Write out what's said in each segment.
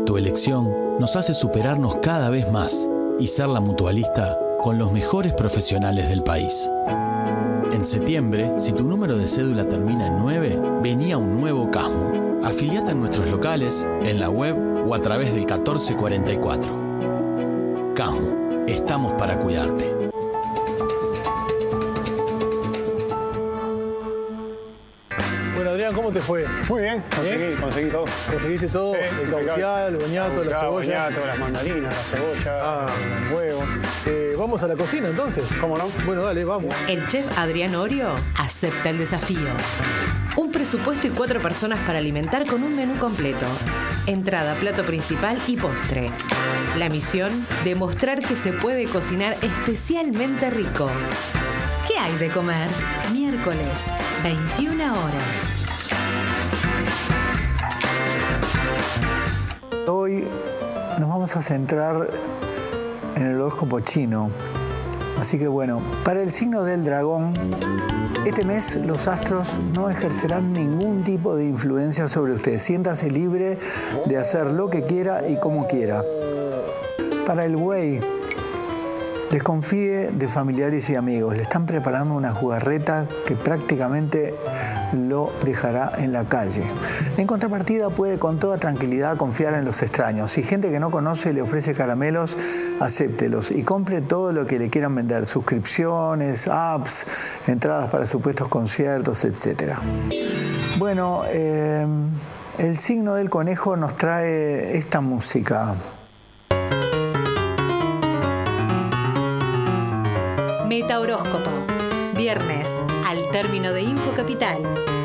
tu elección nos hace superarnos cada vez más y ser la mutualista con los mejores profesionales del país. En septiembre, si tu número de cédula termina en 9, vení a un nuevo Casmo. Afiliate en nuestros locales, en la web o a través del 1444. Casmo, estamos para cuidarte. Bueno, Adrián, ¿cómo te fue? Muy bien, conseguí todo. ¿Conseguiste todo? Sí, el caucial, el boñato, la cebolla. El boñato, las mandarinas, la cebolla, el huevo. Vamos a la cocina entonces. ¿Cómo no? Bueno, dale, vamos. El chef Adrián Orio acepta el desafío. Un presupuesto y 4 personas para alimentar con un menú completo. Entrada, plato principal y postre. La misión, demostrar que se puede cocinar especialmente rico. ¿Qué hay de comer? Miércoles, 21 horas. Hoy nos vamos a centrar en el horóscopo chino. Así que bueno, para el signo del dragón, este mes los astros no ejercerán ningún tipo de influencia sobre usted. Siéntase libre de hacer lo que quiera y como quiera. Para el buey, desconfíe de familiares y amigos. Le están preparando una jugarreta que prácticamente lo dejará en la calle. En contrapartida, puede con toda tranquilidad confiar en los extraños. Si gente que no conoce le ofrece caramelos, acéptelos y compre todo lo que le quieran vender. Suscripciones, apps, entradas para supuestos conciertos, etc. Bueno, el signo del conejo nos trae esta música. Metahoróscopo. Viernes, al término de Info Capital.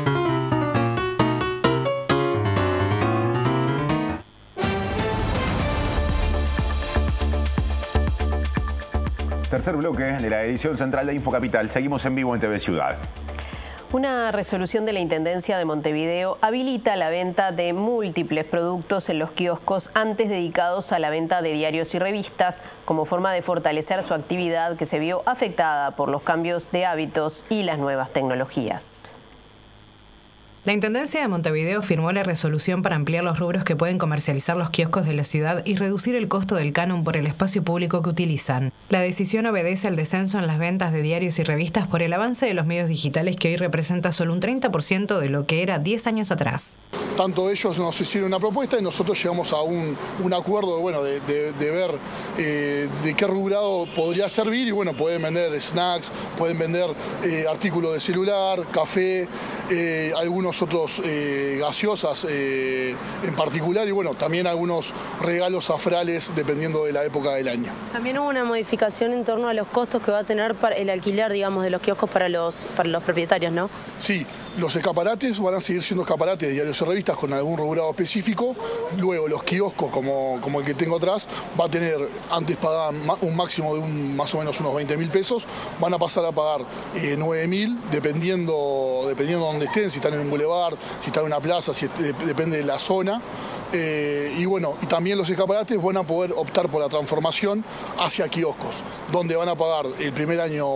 Tercer bloque de la edición central de Info Capital. Seguimos en vivo en TV Ciudad. Una resolución de la Intendencia de Montevideo habilita la venta de múltiples productos en los kioscos antes dedicados a la venta de diarios y revistas como forma de fortalecer su actividad que se vio afectada por los cambios de hábitos y las nuevas tecnologías. La Intendencia de Montevideo firmó la resolución para ampliar los rubros que pueden comercializar los kioscos de la ciudad y reducir el costo del canon por el espacio público que utilizan. La decisión obedece al descenso en las ventas de diarios y revistas por el avance de los medios digitales que hoy representa solo un 30% de lo que era 10 años atrás. Tanto ellos nos hicieron una propuesta y nosotros llegamos a un acuerdo de ver de qué rubrado podría servir y bueno, pueden vender snacks, pueden vender artículos de celular, café, algunos otros gaseosas en particular y bueno, también algunos regalos afrales dependiendo de la época del año. También hubo una modificación en torno a los costos que va a tener para el alquiler, digamos, de los kioscos para los propietarios, ¿no? Sí, los escaparates van a seguir siendo escaparates de diarios y revistas con algún rubrado específico. Luego los kioscos, como el que tengo atrás, va a tener, antes pagaban un máximo de más o menos unos 20.000 pesos, van a pasar a pagar 9.000, dependiendo de dónde estén, si están en un bulevar, si están en una plaza, depende de la zona. Y bueno, y también los escaparates van a poder optar por la transformación hacia kioscos, donde van a pagar el primer año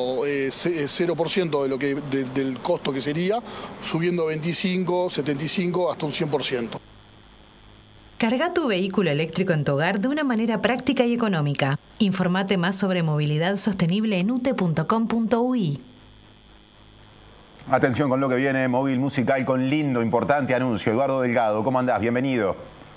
0% del costo que sería, subiendo 25, 75 hasta un 100%. Carga tu vehículo eléctrico en tu hogar de una manera práctica y económica. Informate más sobre movilidad sostenible en ute.com.uy. Atención con lo que viene, móvil musical con lindo, importante anuncio. Eduardo Delgado, ¿cómo andás? Bienvenido.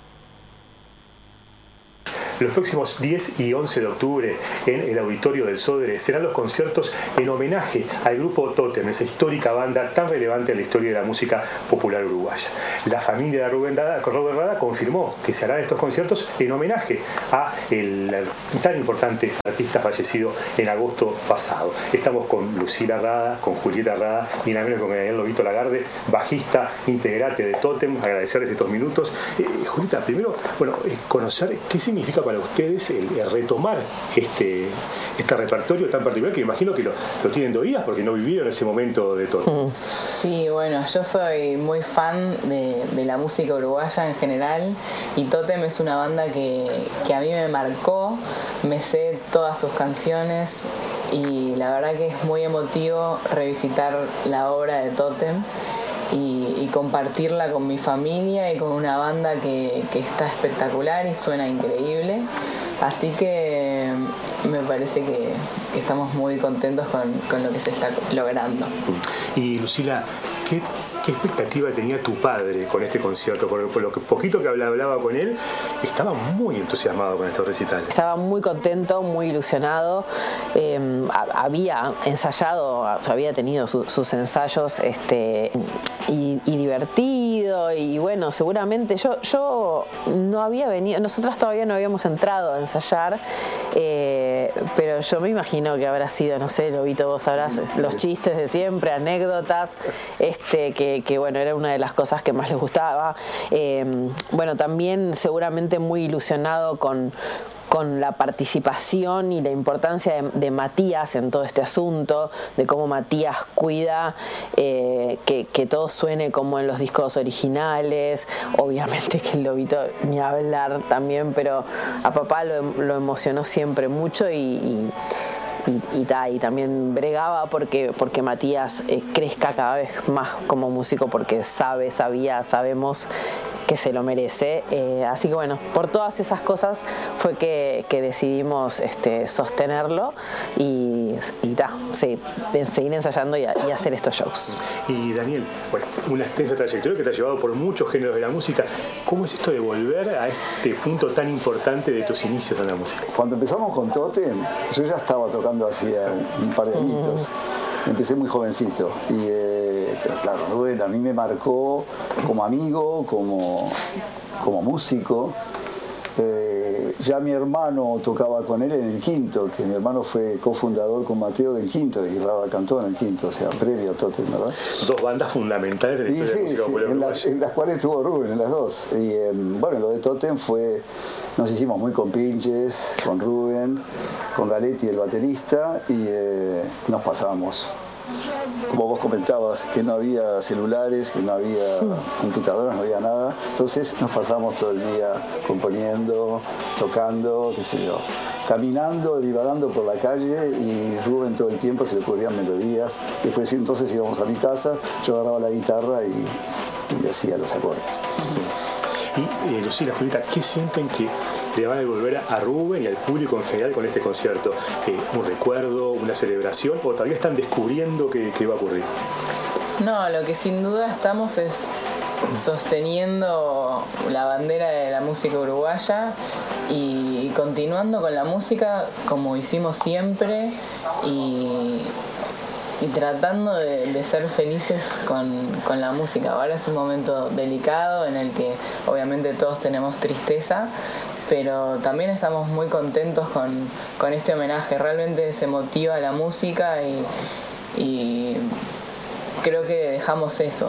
Los próximos 10 y 11 de octubre en el Auditorio del Sodre serán los conciertos en homenaje al grupo Totem, esa histórica banda tan relevante en la historia de la música popular uruguaya. La familia de Rubén Rada confirmó que se harán estos conciertos en homenaje a el tan importante artista fallecido en agosto pasado. Estamos con Lucila Rada, con Julieta Rada y también con Daniel Lobito Lagarde, bajista, integrante de Totem. Agradecerles estos minutos. Julieta, primero, conocer qué significa para ustedes el retomar este repertorio tan particular, que imagino que lo tienen de oídas porque no vivieron ese momento de todo. Sí, bueno, yo soy muy fan de la música uruguaya en general y Totem es una banda que a mí me marcó, me sé todas sus canciones y la verdad que es muy emotivo revisitar la obra de Totem y compartirla con mi familia y con una banda que está espectacular y suena increíble. Así que me parece que estamos muy contentos con lo que se está logrando. Y Lucila, ¿qué expectativa tenía tu padre con este concierto? Por lo que poquito que hablaba con él, estaba muy entusiasmado con estos recitales. Estaba muy contento, muy ilusionado. Había ensayado, o sea, había tenido sus ensayos y divertido. Y bueno, seguramente yo no había venido, nosotras todavía no habíamos entrado a ensayar, pero yo me imagino que habrá sido, no sé, Lobito, vos sabrás, los chistes de siempre, anécdotas, que bueno, era una de las cosas que más les gustaba. Bueno, también seguramente muy ilusionado con la participación y la importancia de Matías en todo este asunto, de cómo Matías cuida que todo suene como en los discos originales. Obviamente que el Lobito ni hablar también, pero a papá lo emocionó siempre mucho y también bregaba porque Matías crezca cada vez más como músico, porque sabemos que se lo merece. Así que bueno, por todas esas cosas fue que decidimos sostenerlo y seguir ensayando y hacer estos shows. Y Daniel, bueno, una extensa trayectoria que te ha llevado por muchos géneros de la música. ¿Cómo es esto de volver a este punto tan importante de tus inicios en la música? Cuando empezamos con Totem, yo ya estaba tocando hacía un par de añitos. Empecé muy jovencito pero claro, Rubén a mí me marcó como amigo, como músico. Ya mi hermano tocaba con él en el Quinto, que mi hermano fue cofundador con Mateo del Quinto y Rada cantó en el Quinto, o sea, previo a Totem, ¿verdad? Dos bandas fundamentales en la historia de la música popular uruguaya. En las cuales estuvo Rubén, en las dos. Y bueno, lo de Totem nos hicimos muy compinches con Rubén, con Galetti, el baterista, y nos pasábamos. Como vos comentabas, que no había celulares, que no había computadoras, no había nada. Entonces nos pasábamos todo el día componiendo, tocando, qué sé yo, caminando, divagando por la calle, y Rubén todo el tiempo se le ocurrían melodías. Después entonces íbamos a mi casa, yo agarraba la guitarra y le hacía los acordes. Y Lucila, Julieta, ¿qué sienten que le van a devolver a Rubén y al público en general con este concierto? ¿Un recuerdo, una celebración, o todavía están descubriendo qué va a ocurrir? No, lo que sin duda estamos es sosteniendo la bandera de la música uruguaya y continuando con la música como hicimos siempre y tratando de ser felices con la música. Ahora es un momento delicado en el que obviamente todos tenemos tristeza, pero también estamos muy contentos con este homenaje. Realmente se motiva la música y creo que dejamos eso,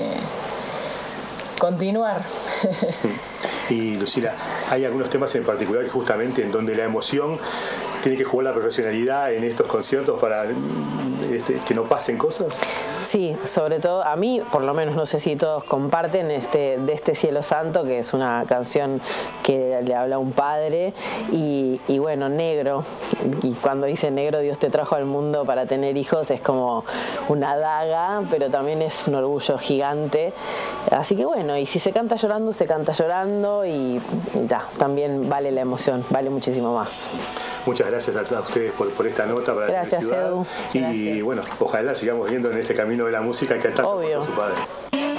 continuar. Y Lucila, hay algunos temas en particular justamente en donde la emoción tiene que jugar la profesionalidad en estos conciertos para que no pasen cosas. Sí, sobre todo a mí, por lo menos, no sé si todos comparten de este Cielo Santo, que es una canción que le habla a un padre, y bueno, negro, y cuando dice negro, Dios te trajo al mundo para tener hijos, es como una daga, pero también es un orgullo gigante. Así que bueno, y si se canta llorando y también vale la emoción, vale muchísimo más. Muchas gracias a ustedes por esta nota. Para gracias, Edu. Y bueno, ojalá sigamos viendo en este camino de la música que tanto aportó su padre.